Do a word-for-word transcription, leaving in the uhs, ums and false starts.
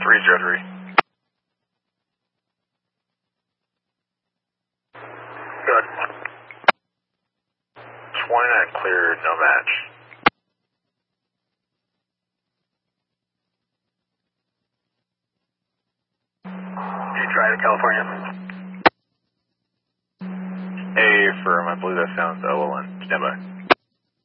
three zero three. Good. twenty-nine clear, no match. You try to California. A firm, I believe that sounds O L N. Stand by.